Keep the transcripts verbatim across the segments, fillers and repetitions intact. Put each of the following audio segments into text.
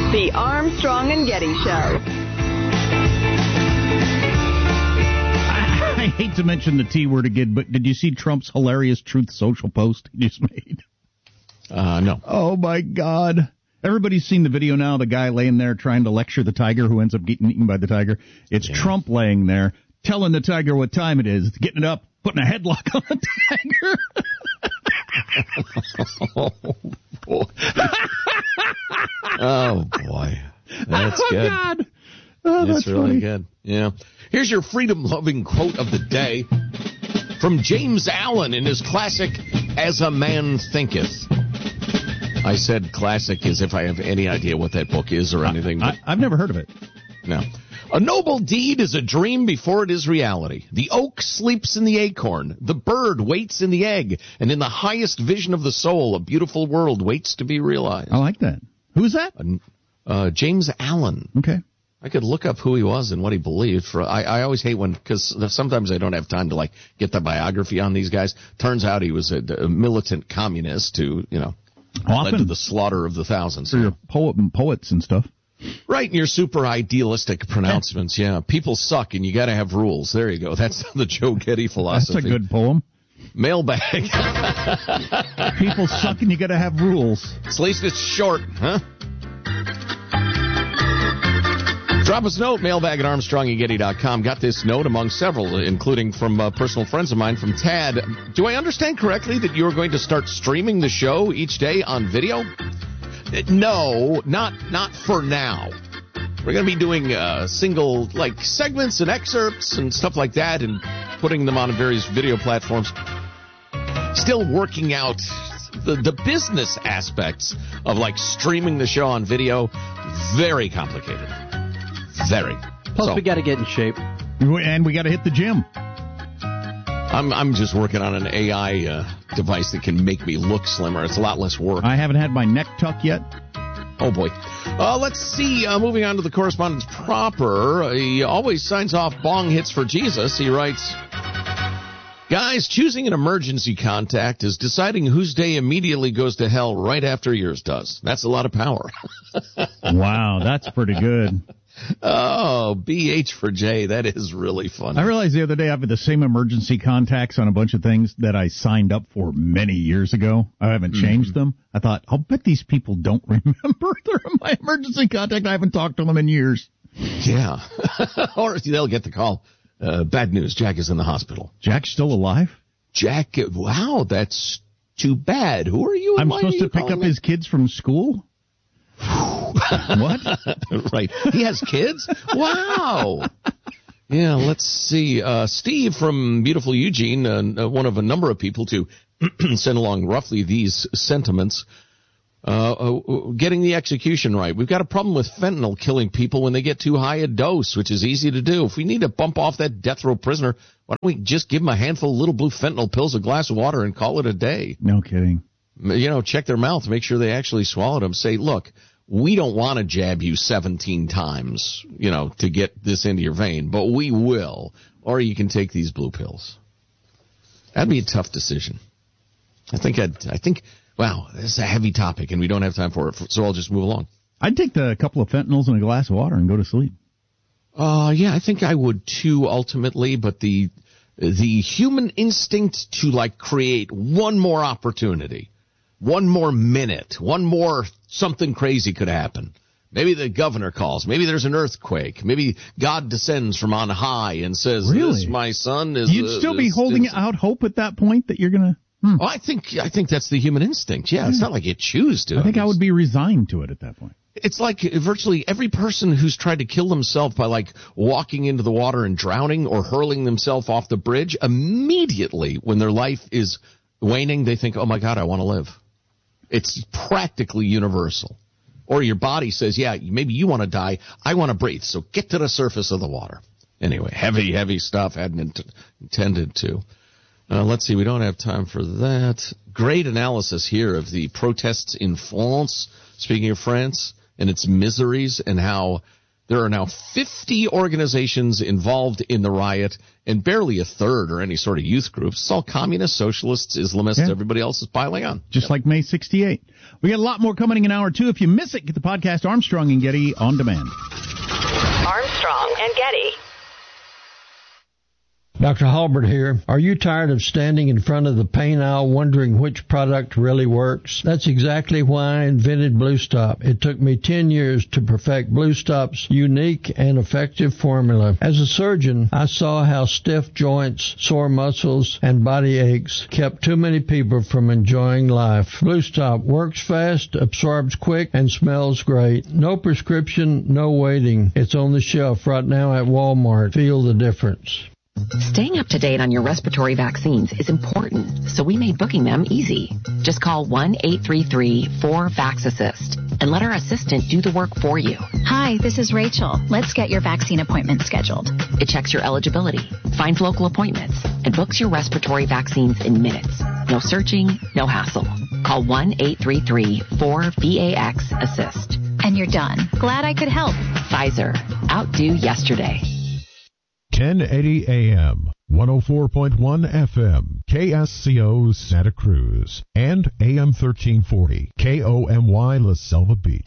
The Armstrong and Getty Show. I, I hate to mention the T word again, but did you see Trump's hilarious Truth Social post he just made? Uh, no. Oh, my God. Everybody's seen the video now, the guy laying there trying to lecture the tiger who ends up getting eaten by the tiger. It's yeah. Trump laying there, telling the tiger what time it is, getting it up, putting a headlock on the tiger. oh, boy. oh, boy. That's oh, good. God. Oh, that's, that's really funny. good. Yeah. Here's your freedom-loving quote of the day from James Allen in his classic, As a Man Thinketh. I said classic as if I have any idea what that book is or anything. I, I, I've never heard of it. No. A noble deed is a dream before it is reality. The oak sleeps in the acorn. The bird waits in the egg. And in the highest vision of the soul, a beautiful world waits to be realized. I like that. Who's that? Uh, uh, James Allen. Okay. I could look up who he was and what he believed. For I, I always hate when, because sometimes I don't have time to like get the biography on these guys. Turns out he was a, a militant communist who, you know, Often led to the slaughter of the thousands. For your poet and poets and stuff. Right, and your super idealistic pronouncements. Yeah, people suck, and you got to have rules. There you go. That's the Joe Getty philosophy. That's a good poem. Mailbag. People suck, and you got to have rules. At least it's short, huh? Drop us a note, mailbag at armstrong and getty dot com. Got this note among several, including from uh, personal friends of mine, from Tad. Do I understand correctly that you're going to start streaming the show each day on video? No, not not for now. We're going to be doing uh, single like segments and excerpts and stuff like that and putting them on various video platforms. Still working out the, the business aspects of like streaming the show on video. Very complicated. Very. Plus, so, we got to get in shape. And we got to hit the gym. I'm I'm just working on an A I uh, device that can make me look slimmer. It's a lot less work. I haven't had my neck tuck yet. Oh, boy. Uh, let's see. Uh, moving on to the correspondence proper. He always signs off bong hits for Jesus. He writes, guys, choosing an emergency contact is deciding whose day immediately goes to hell right after yours does. That's a lot of power. Wow, that's pretty good. Oh, B H for J. That is really funny. I realized the other day I've had the same emergency contacts on a bunch of things that I signed up for many years ago. I haven't changed mm-hmm. them. I thought, I'll bet these people don't remember they're my emergency contact. I haven't talked to them in years. Yeah. Or they'll get the call. Uh, bad news. Jack is in the hospital. Jack's still alive? Jack, wow, that's too bad. Who are you? I'm supposed to pick up me? his kids from school? What? Right. He has kids? Wow. Yeah, let's see. Uh, Steve from beautiful Eugene, uh, one of a number of people to send along roughly these sentiments. Uh, uh, getting the execution right. We've got a problem with fentanyl killing people when they get too high a dose, which is easy to do. If we need to bump off that death row prisoner, why don't we just give them a handful of little blue fentanyl pills, a glass of water, and call it a day? No kidding. You know, check their mouth, make sure they actually swallowed them. Say, look, we don't want to jab you seventeen times, you know, to get this into your vein, but we will. Or you can take these blue pills. That'd be a tough decision. I think I'd, I think, wow, this is a heavy topic and we don't have time for it, so I'll just move along. I'd take the couple of fentanyls and a glass of water and go to sleep. Uh, yeah, I think I would too, ultimately, but the, the human instinct to like create one more opportunity, one more minute, one more something crazy could happen. Maybe the governor calls. Maybe there's an earthquake. Maybe God descends from on high and says, really? This, my son, is... You'd uh, still be is, holding is, out hope at that point that you're going to... Hmm. Oh, I think I think that's the human instinct. Yeah, it's not like you choose to. I think I would be resigned to it at that point. It's like virtually every person who's tried to kill themselves by like walking into the water and drowning or hurling themselves off the bridge, immediately when their life is waning, they think, oh my God, I want to live. It's practically universal. Or your body says, yeah, maybe you want to die. I want to breathe. So get to the surface of the water. Anyway, heavy, heavy stuff. Hadn't int- intended to. Uh, let's see. We don't have time for that. Great analysis here of the protests in France. Speaking of France and its miseries and how There are now fifty organizations involved in the riot, and barely a third are any sort of youth groups. It's all communists, socialists, Islamists, yeah. Everybody else is piling on. Just yep. like May sixty-eight. We got a lot more coming in hour two. If you miss it, get the podcast Armstrong and Getty on demand. Armstrong and Getty. Doctor Halbert here. Are you tired of standing in front of the paint aisle wondering which product really works? That's exactly why I invented Blue Stop. It took me ten years to perfect Blue Stop's unique and effective formula. As a surgeon, I saw how stiff joints, sore muscles, and body aches kept too many people from enjoying life. Blue Stop works fast, absorbs quick, and smells great. No prescription, no waiting. It's on the shelf right now at Walmart. Feel the difference. Staying up to date on your respiratory vaccines is important, so we made booking them easy. Just call one eight three three four VAX-ASSIST and let our assistant do the work for you. Hi, this is Rachel. Let's get your vaccine appointment scheduled. It checks your eligibility, finds local appointments, and books your respiratory vaccines in minutes. No searching, no hassle. Call one eight three three four VAX-ASSIST. And you're done. Glad I could help. Pfizer. Outdo yesterday. ten eighty A M, one oh four point one F M, K S C O Santa Cruz, and A M thirteen forty, K O M Y La Selva Beach.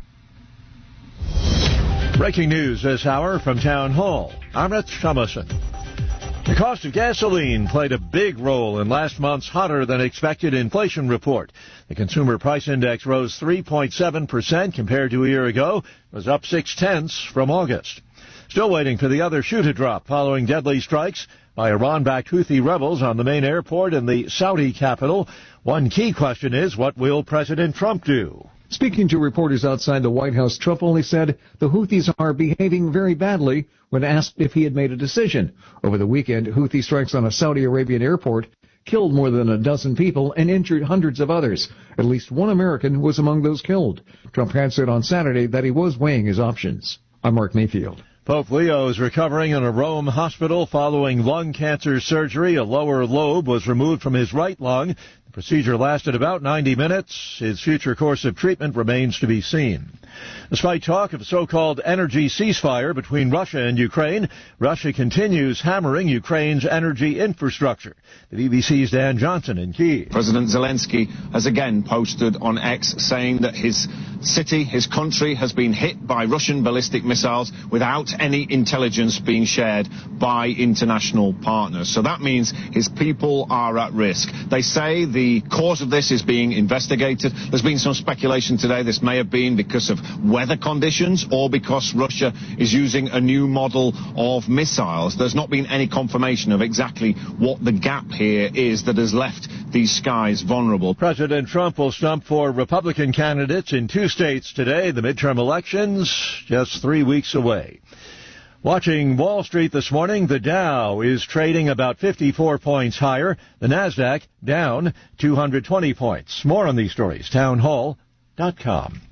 Breaking news this hour from Town Hall. I'm Rich Thomason. The cost of gasoline played a big role in last month's hotter-than-expected inflation report. The Consumer Price Index rose three point seven percent compared to a year ago. It was up six-tenths from August. Still waiting for the other shoe to drop following deadly strikes by Iran-backed Houthi rebels on the main airport in the Saudi capital. One key question is, what will President Trump do? Speaking to reporters outside the White House, Trump only said the Houthis are behaving very badly when asked if he had made a decision. Over the weekend, Houthi strikes on a Saudi Arabian airport killed more than a dozen people and injured hundreds of others. At least one American was among those killed. Trump had said on Saturday that he was weighing his options. I'm Mark Mayfield. Pope Leo is recovering in a Rome hospital following lung cancer surgery. A lower lobe was removed from his right lung. The procedure lasted about ninety minutes. His future course of treatment remains to be seen. Despite talk of a so-called energy ceasefire between Russia and Ukraine, Russia continues hammering Ukraine's energy infrastructure. The B B C's Dan Johnson in Kyiv. President Zelensky has again posted on X saying that his city, his country, has been hit by Russian ballistic missiles without any intelligence being shared by international partners. So that means his people are at risk. They say the cause of this is being investigated. There's been some speculation today this may have been because of weather conditions or because Russia is using a new model of missiles. There's not been any confirmation of exactly what the gap here is that has left these skies vulnerable. President Trump will stump for Republican candidates in two states today. The midterm elections just three weeks away. Watching Wall Street this morning, the Dow is trading about fifty-four points higher. The Nasdaq down two hundred twenty points. More on these stories, town hall dot com.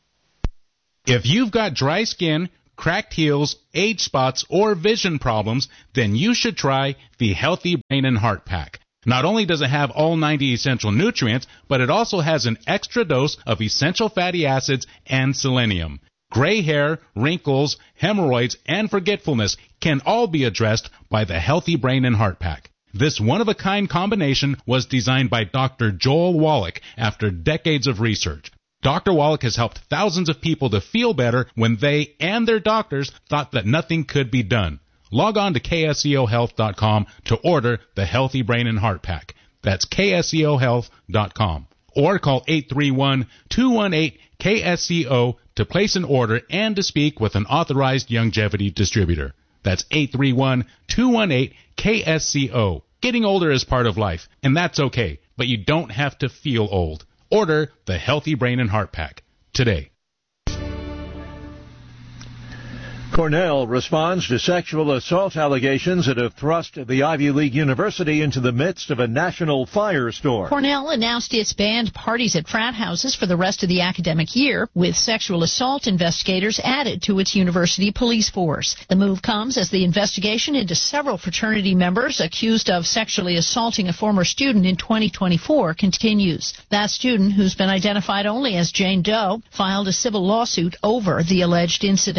If you've got dry skin, cracked heels, age spots, or vision problems, then you should try the Healthy Brain and Heart Pack. Not only does it have all ninety essential nutrients, but it also has an extra dose of essential fatty acids and selenium. Gray hair, wrinkles, hemorrhoids, and forgetfulness can all be addressed by the Healthy Brain and Heart Pack. This one-of-a-kind combination was designed by Doctor Joel Wallach after decades of research. Doctor Wallach has helped thousands of people to feel better when they and their doctors thought that nothing could be done. Log on to K S E O health dot com to order the Healthy Brain and Heart Pack. That's K S E O health dot com. Or call eight three one, two one eight, K S E O to place an order and to speak with an authorized longevity distributor. That's eight three one, two one eight, K S C O. Getting older is part of life, and that's okay, but you don't have to feel old. Order the Healthy Brain and Heart Pack today. Cornell responds to sexual assault allegations that have thrust the Ivy League university into the midst of a national firestorm. Cornell announced it's banned parties at frat houses for the rest of the academic year, with sexual assault investigators added to its university police force. The move comes as the investigation into several fraternity members accused of sexually assaulting a former student in twenty twenty-four continues. That student, who's been identified only as Jane Doe, filed a civil lawsuit over the alleged incident.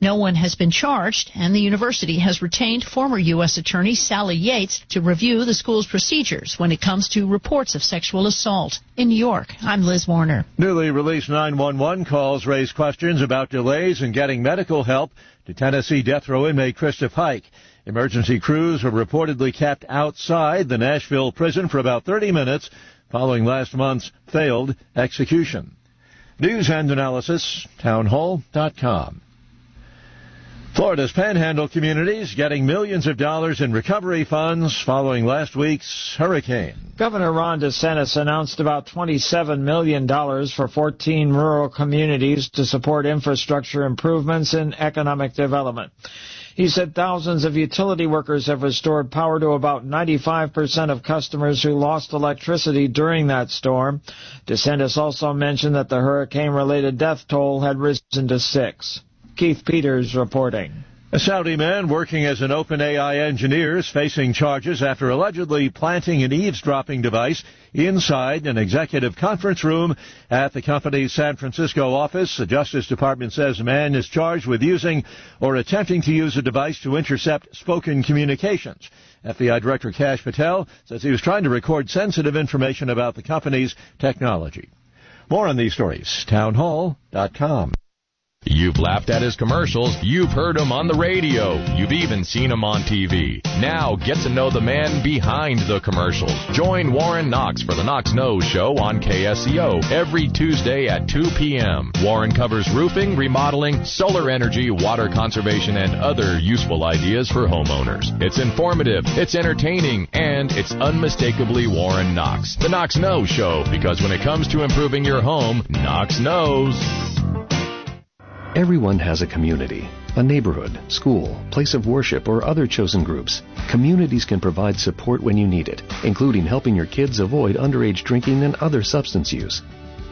No one has been charged, and the university has retained former U S Attorney Sally Yates to review the school's procedures when it comes to reports of sexual assault. In New York, I'm Liz Warner. Newly released nine one one calls raise questions about delays in getting medical help to Tennessee death row inmate Krista Pike. Emergency crews were reportedly kept outside the Nashville prison for about thirty minutes following last month's failed execution. News and analysis, townhall dot com. Florida's Panhandle communities getting millions of dollars in recovery funds following last week's hurricane. Governor Ron DeSantis announced about twenty-seven million dollars for fourteen rural communities to support infrastructure improvements and economic development. He said thousands of utility workers have restored power to about ninety-five percent of customers who lost electricity during that storm. DeSantis also mentioned that the hurricane-related death toll had risen to six. Keith Peters reporting. A Saudi man working as an OpenAI engineer is facing charges after allegedly planting an eavesdropping device inside an executive conference room at the company's San Francisco office. The Justice Department says the man is charged with using or attempting to use a device to intercept spoken communications. F B I Director Kash Patel says he was trying to record sensitive information about the company's technology. More on these stories, townhall dot com. You've laughed at his commercials. You've heard him on the radio. You've even seen him on T V. Now get to know the man behind the commercials. Join Warren Knox for the Knox Knows Show on K S C O every Tuesday at two p.m. Warren covers roofing, remodeling, solar energy, water conservation, and other useful ideas for homeowners. It's informative, it's entertaining, and it's unmistakably Warren Knox. The Knox Knows Show, because when it comes to improving your home, Knox knows. Everyone has a community, a neighborhood, school, place of worship, or other chosen groups. Communities can provide support when you need it, including helping your kids avoid underage drinking and other substance use.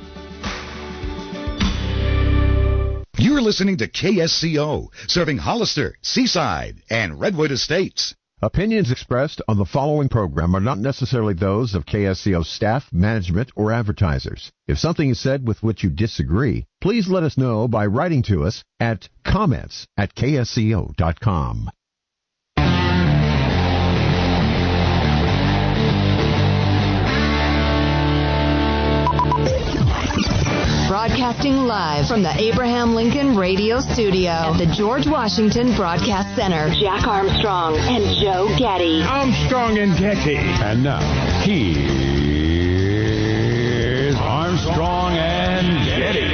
You're listening to K S C O, serving Hollister, Seaside, and Redwood Estates. Opinions expressed on the following program are not necessarily those of K S C O staff, management, or advertisers. If something is said with which you disagree, please let us know by writing to us at comments at K S C O dot com. Broadcasting live from the Abraham Lincoln Radio Studio at the George Washington Broadcast Center. Jack Armstrong and Joe Getty. Armstrong and Getty. And now, here's Armstrong and Getty.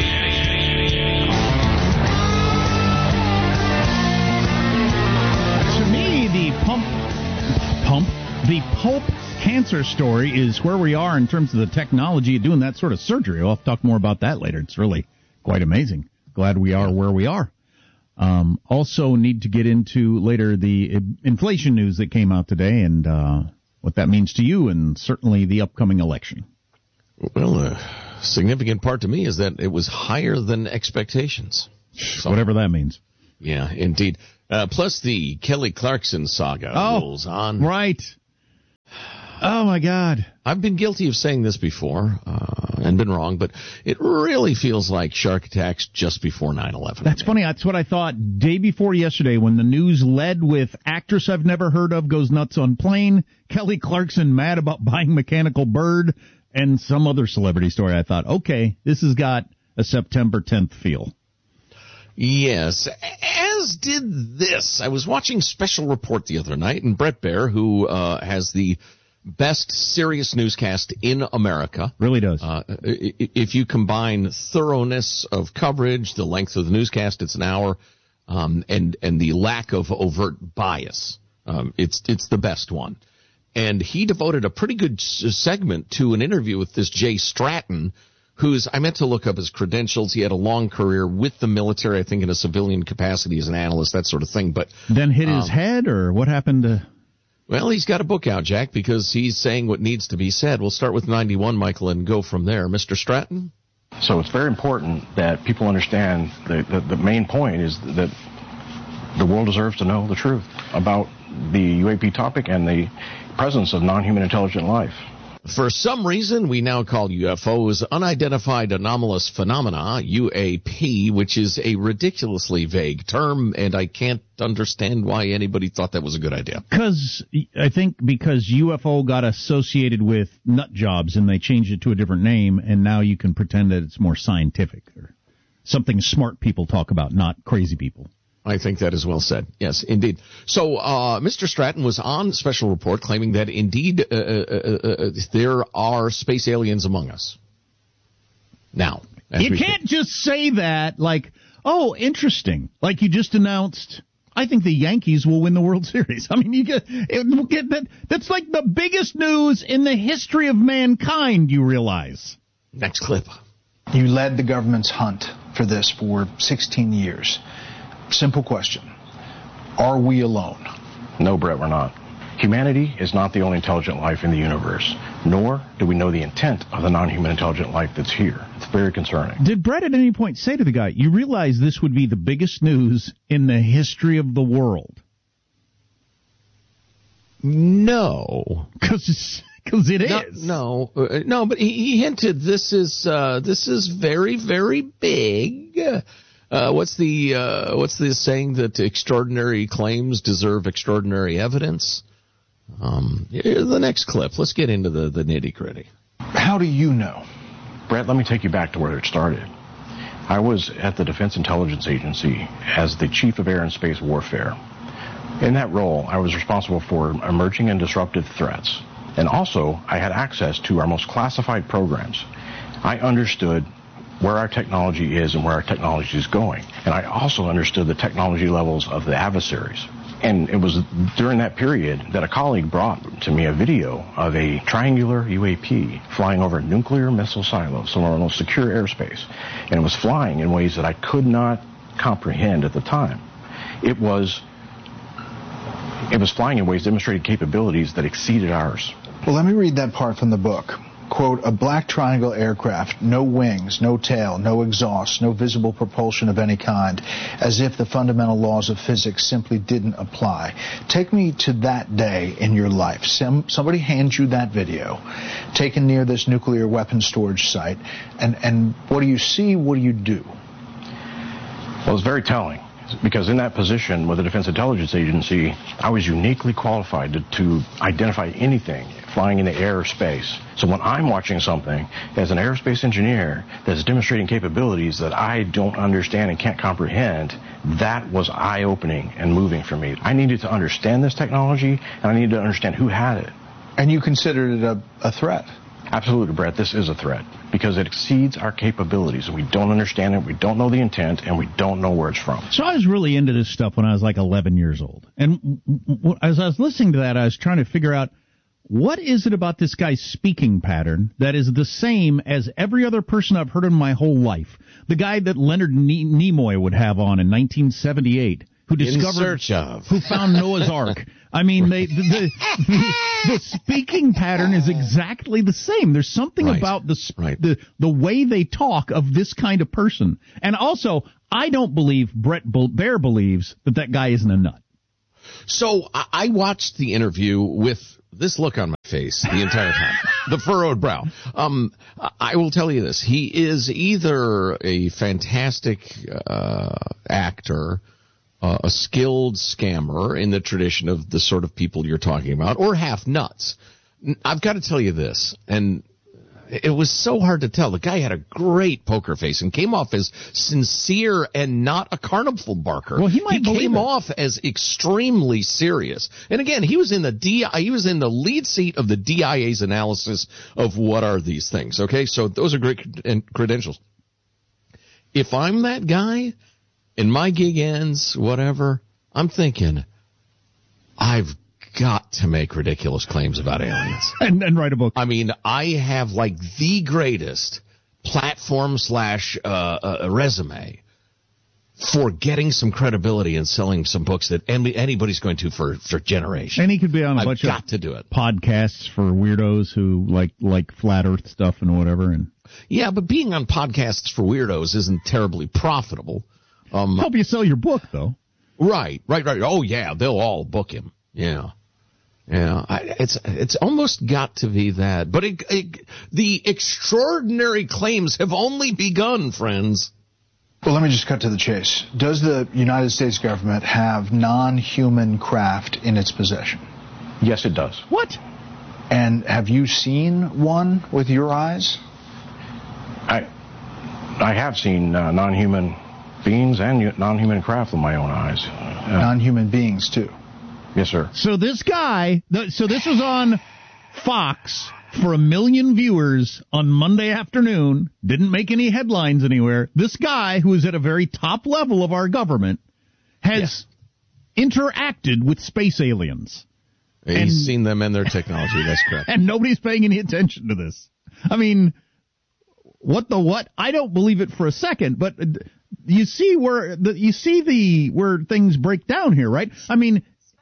To me, the pump, pump, the Pope cancer story is where we are in terms of the technology of doing that sort of surgery. I'll talk more about that later. It's really quite amazing. Glad we are where we are. Um, also need to get into later the inflation news that came out today and uh, what that means to you and certainly the upcoming election. Well, a significant part to me is that it was higher than expectations. So, whatever that means. Yeah, indeed. Uh, plus the Kelly Clarkson saga oh, rolls on. Right. Oh, my God. I've been guilty of saying this before uh, and been wrong, but it really feels like shark attacks just before nine eleven. That's funny. That's what I thought day before yesterday when the news led with actress I've never heard of goes nuts on plane, Kelly Clarkson mad about buying mechanical bird, and some other celebrity story. I thought, okay, this has got a September tenth feel. Yes, as did this. I was watching Special Report the other night, and Brett Baer, who uh, has the best serious newscast in America. Really does. Uh, if you combine thoroughness of coverage, the length of the newscast, it's an hour, um, and and the lack of overt bias, um, it's it's the best one. And he devoted a pretty good segment to an interview with this Jay Stratton, who's, I meant to look up his credentials. He had a long career with the military, I think in a civilian capacity as an analyst, that sort of thing. But then hit his um, head, or what happened to... Well, he's got a book out, Jack, because he's saying what needs to be said. We'll start with ninety-one, Michael, and go from there. Mister Stratton? So it's very important that people understand the, the, the main point is that the world deserves to know the truth about the U A P topic and the presence of non-human intelligent life. For some reason, we now call U F Os unidentified anomalous phenomena, U A P, which is a ridiculously vague term, and I can't understand why anybody thought that was a good idea. Because I think because U F O got associated with nut jobs, and they changed it to a different name, and now you can pretend that it's more scientific or something smart people talk about, not crazy people. I think that is well said. Yes, indeed. So uh, Mister Stratton was on Special Report claiming that indeed uh, uh, uh, there are space aliens among us. Now, you can't think. just say that like, oh, interesting. Like you just announced, I think the Yankees will win the World Series. I mean, you get, it, get that. That's like the biggest news in the history of mankind, you realize. Next clip. You led the government's hunt for this for sixteen years. Simple question. Are we alone? No, Brett, we're not. Humanity is not the only intelligent life in the universe, nor do we know the intent of the non-human intelligent life that's here. It's very concerning. Did Brett at any point say to the guy, you realize this would be the biggest news in the history of the world? No. Because Because it no, is. No, uh, no, but he, he hinted this is uh, this is very, very big. Uh, what's the uh, what's the saying that extraordinary claims deserve extraordinary evidence? Um, the next clip. Let's get into the, the nitty gritty. How do you know? Brett, let me take you back to where it started. I was at the Defense Intelligence Agency as the Chief of Air and Space Warfare. In that role, I was responsible for emerging and disruptive threats. And also, I had access to our most classified programs. I understood where our technology is and where our technology is going. And I also understood the technology levels of the adversaries. And it was during that period that a colleague brought to me a video of a triangular U A P flying over nuclear missile silos, some of our most secure airspace. And it was flying in ways that I could not comprehend at the time. It was, it was flying in ways that demonstrated capabilities that exceeded ours. Well, let me read that part from the book. Quote, a black triangle aircraft, no wings, no tail, no exhaust, no visible propulsion of any kind, as if the fundamental laws of physics simply didn't apply. Take me to that day in your life. Some, somebody hands you that video, taken near this nuclear weapon storage site, and, and what do you see, what do you do? Well, it's very telling. Because in that position with the Defense Intelligence Agency, I was uniquely qualified to, to identify anything flying in the air or space. So when I'm watching something as an aerospace engineer that's demonstrating capabilities that I don't understand and can't comprehend, that was eye-opening and moving for me. I needed to understand this technology, and I needed to understand who had it. And you considered it a, a threat? Absolutely, Brett. This is a threat because it exceeds our capabilities. We don't understand it, we don't know the intent, and we don't know where it's from. So I was really into this stuff when I was like eleven years old. And as I was listening to that, I was trying to figure out, what is it about this guy's speaking pattern that is the same as every other person I've heard in my whole life? The guy that Leonard Nimoy would have on in nineteen seventy-eight. Who discovered, in search of. Who found Noah's Ark. I mean, they, the, the, the, the speaking pattern is exactly the same. There's something right. about the, right. the the way they talk of this kind of person. And also, I don't believe Brett Baer believes that that guy isn't a nut. So I watched the interview with this look on my face the entire time, the furrowed brow. Um, I will tell you this. He is either a fantastic uh, actor, Uh, a skilled scammer in the tradition of the sort of people you're talking about, or half nuts. I've got to tell you this, and it was so hard to tell. The guy had a great poker face and came off as sincere and not a carnival barker. Well, he might he came it. off as extremely serious. And again, he was in the D I, he was in the lead seat of the D I A's analysis of what are these things. Okay, so those are great credentials. If I'm that guy, and my gig ends, whatever, I'm thinking, I've got to make ridiculous claims about aliens. And, and write a book. I mean, I have like the greatest platform slash uh, uh, resume for getting some credibility and selling some books that any, anybody's going to for, for generations. And he could be on a I've bunch got of to do it. podcasts for weirdos who like like flat earth stuff and whatever. And yeah, but being on podcasts for weirdos isn't terribly profitable. Um, Help you sell your book, though. Right, right, right. Oh, yeah, they'll all book him. Yeah. Yeah, I, it's it's almost got to be that. But it, it, the extraordinary claims have only begun, friends. Well, let me just cut to the chase. Does the United States government have non-human craft in its possession? Yes, it does. What? And have you seen one with your eyes? I I have seen uh, non-human beings and non-human craft with my own eyes. Uh, non-human beings, too. Yes, sir. So this guy, so this was on Fox for a million viewers on Monday afternoon, didn't make any headlines anywhere. This guy, who is at a very top level of our government, has yeah. interacted with space aliens. He's and, seen them and their technology, that's correct. And nobody's paying any attention to this. I mean, what the what? I don't believe it for a second, but you see where the, you see the where things break down here, right? I mean,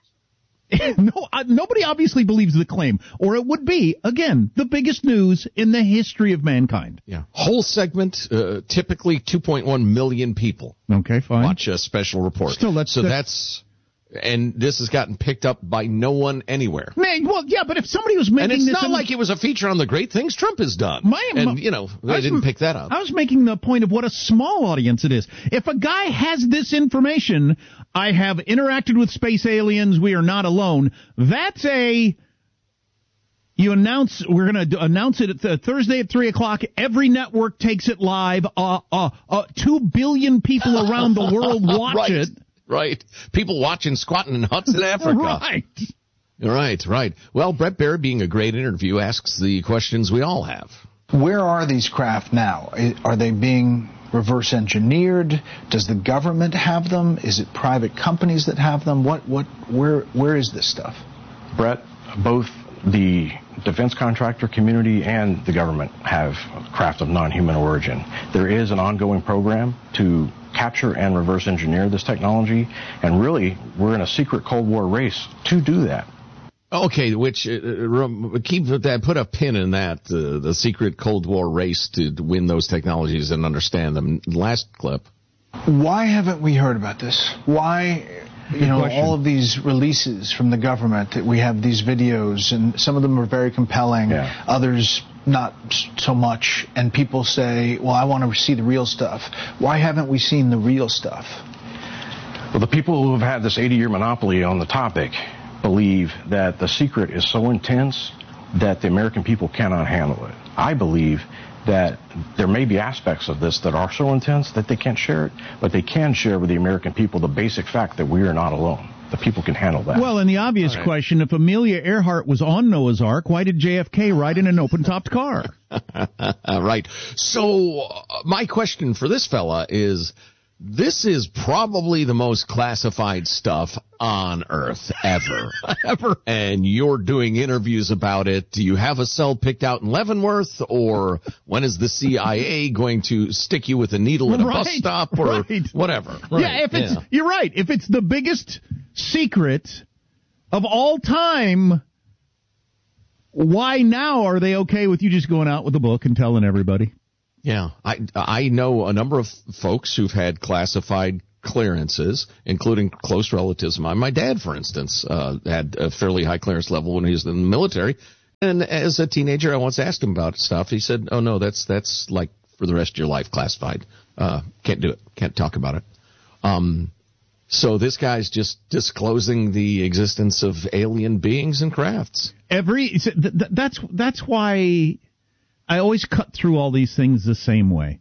no, uh, nobody obviously believes the claim, or it would be, again, the biggest news in the history of mankind. Yeah. Whole segment, uh, typically two point one million people. Okay, fine. Watch a special report. Still, that's, so that's, that's, and this has gotten picked up by no one anywhere. Man, well, yeah, but if somebody was making this... And it's this not in, like it was a feature on the great things Trump has done. My, and, my, you know, they didn't pick that up. I was making the point of what a small audience it is. If a guy has this information, I have interacted with space aliens, we are not alone, that's a... You announce, we're going to announce it at th- Thursday at three o'clock. Every network takes it live. Uh, uh, uh, two billion people around the world watch right. it. Right. People watching squatting in huts in Africa. Right. Right, right. Well, Brett Baer, being a great interview, asks the questions we all have. Where are these craft now? Are they being reverse engineered? Does the government have them? Is it private companies that have them? What, what, where, where is this stuff? Brett, both the defense contractor community and the government have craft of non-human origin. There is an ongoing program to capture and reverse engineer this technology, and really, we're in a secret Cold War race to do that. Okay, which, uh, keep that, put a pin in that, uh, the secret Cold War race to win those technologies and understand them. Last clip. Why haven't we heard about this? Why, you Good know, question. all of these releases from the government, that we have these videos, and some of them are very compelling, yeah. others not so much, and people say, well, I want to see the real stuff. Why haven't we seen the real stuff? Well, the people who have had this eighty-year monopoly on the topic believe that the secret is so intense that the American people cannot handle it. I believe that there may be aspects of this that are so intense that they can't share it, but they can share with the American people the basic fact that we are not alone. The people can handle that. Well, and the obvious right. question, if Amelia Earhart was on Noah's Ark, why did J F K ride in an open-topped car? Right. So uh, my question for this fella is, this is probably the most classified stuff on Earth ever. ever. And you're doing interviews about it. Do you have a cell picked out in Leavenworth? Or when is the C I A going to stick you with a needle at a right, bus stop or right. whatever? Right. Yeah, if it's, yeah. You're right. If it's the biggest secret of all time, why now are they okay with you just going out with a book and telling everybody? Yeah, I I know a number of folks who've had classified clearances, including close relatives of mine. My dad, for instance, uh, had a fairly high clearance level when he was in the military. And as a teenager, I once asked him about stuff. He said, oh, no, that's that's like for the rest of your life classified. Uh, can't do it. Can't talk about it. Um, so this guy's just disclosing the existence of alien beings and crafts. Every that's that's why I always cut through all these things the same way,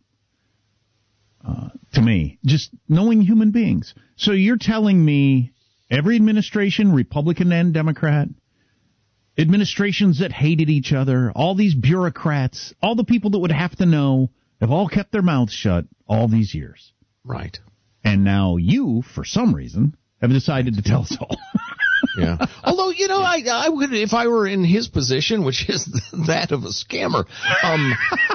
uh, to me, just knowing human beings. So you're telling me every administration, Republican and Democrat, administrations that hated each other, all these bureaucrats, all the people that would have to know, have all kept their mouths shut all these years. Right. And now you, for some reason, have decided to tell us all. Yeah. Although, you know, I I would, if I were in his position, which is that of a scammer, um,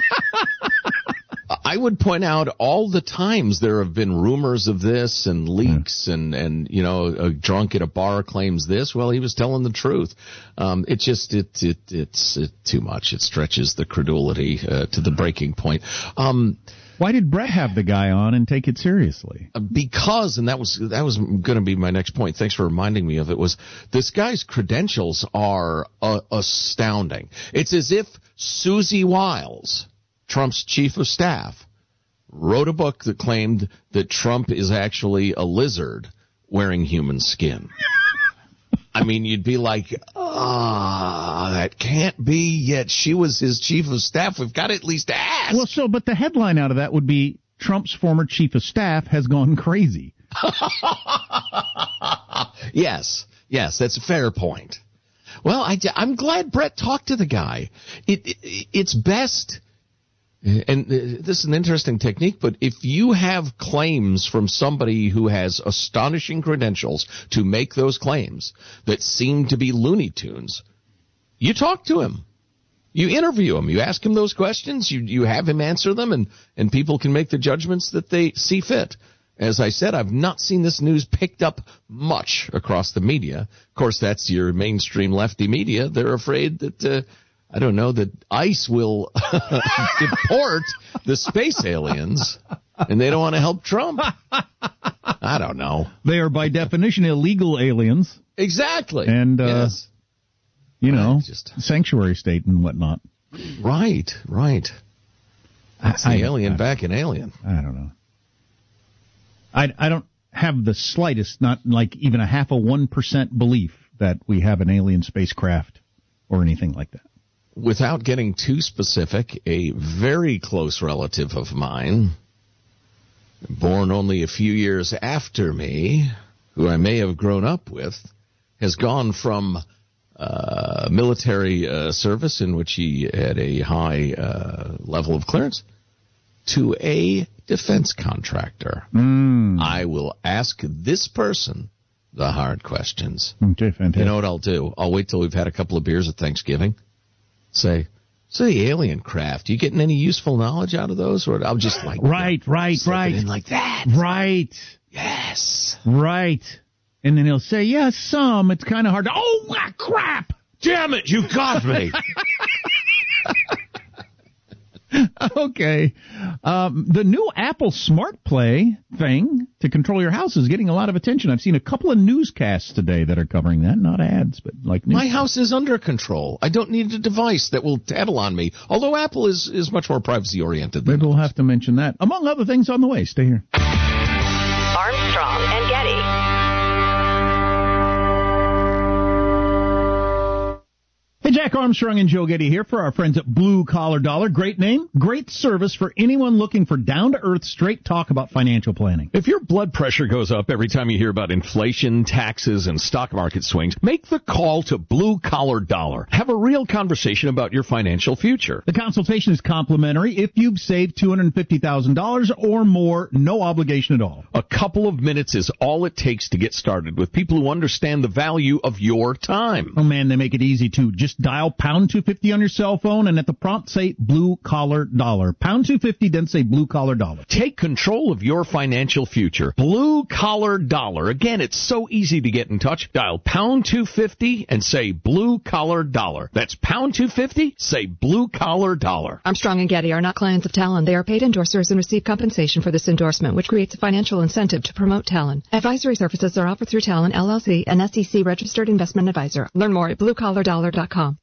I would point out all the times there have been rumors of this and leaks mm. and, and, you know, a drunk at a bar claims this. Well, he was telling the truth. Um, it just, it, it, it's it, too much. It stretches the credulity uh, to the breaking point. Um, Why did Brett have the guy on and take it seriously? Because, and that was that was going to be my next point. Thanks for reminding me of it. Was this guy's credentials are uh, astounding. It's as if Susie Wiles, Trump's chief of staff, wrote a book that claimed that Trump is actually a lizard wearing human skin. I mean, you'd be like, ah, oh, that can't be, yet she was his chief of staff. We've got to at least ask. Well, so, but the headline out of that would be, Trump's former chief of staff has gone crazy. Yes, yes, that's a fair point. Well, I, I'm glad Brett talked to the guy. It, it It's best... And this is an interesting technique, but if you have claims from somebody who has astonishing credentials to make those claims that seem to be Looney Tunes, you talk to him. You interview him. You ask him those questions. You you have him answer them, and, and people can make the judgments that they see fit. As I said, I've not seen this news picked up much across the media. Of course, that's your mainstream lefty media. They're afraid that... Uh, I don't know, that ICE will deport the space aliens, and they don't want to help Trump. I don't know. They are, by definition, illegal aliens. Exactly. And, uh, yes. you know, just... sanctuary state and whatnot. Right, right. That's the I, alien I, back in Alien. I don't know. I, I don't have the slightest, not like even a half a one percent belief that we have an alien spacecraft or anything like that. Without getting too specific, a very close relative of mine, born only a few years after me, who I may have grown up with, has gone from uh, military uh, service in which he had a high uh, level of clearance to a defense contractor. Mm. I will ask this person the hard questions. Okay, fantastic. You know what I'll do? I'll wait till we've had a couple of beers at Thanksgiving. Say, so the alien craft, you getting any useful knowledge out of those? Or I'll just like... Right, right, right. In like that. Right. Yes. Right. And then he'll say, yes, yeah, some. It's kind of hard to... Oh, ah, crap! Damn it, you got me! Okay. Um, the new Apple Smart Play thing to control your house is getting a lot of attention. I've seen a couple of newscasts today that are covering that. Not ads, but like My house is under control. I don't need a device that will tattle on me, although Apple is, is much more privacy-oriented than Maybe we'll have to mention that. Among other things on the way. Stay here. Armstrong and Getty. Hey, Jack Armstrong and Joe Getty here for our friends at Blue Collar Dollar. Great name, great service for anyone looking for down-to-earth, straight talk about financial planning. If your blood pressure goes up every time you hear about inflation, taxes, and stock market swings, make the call to Blue Collar Dollar. Have a real conversation about your financial future. The consultation is complimentary. If you've saved two hundred fifty thousand dollars or more, no obligation at all. A couple of minutes is all it takes to get started with people who understand the value of your time. Oh, man, they make it easy, too. Just dial pound two fifty on your cell phone and at the prompt say Blue Collar Dollar. Pound two fifty, then say Blue Collar Dollar. Take control of your financial future. Blue Collar Dollar. Again, it's so easy to get in touch. Dial pound two fifty and say Blue Collar Dollar. That's pound two fifty, say Blue Collar Dollar. Armstrong and Getty are not clients of Talon. They are paid endorsers and receive compensation for this endorsement, which creates a financial incentive to promote Talon. Advisory services are offered through Talon, L L C, an S E C registered investment advisor. Learn more at blue collar dollar dot com.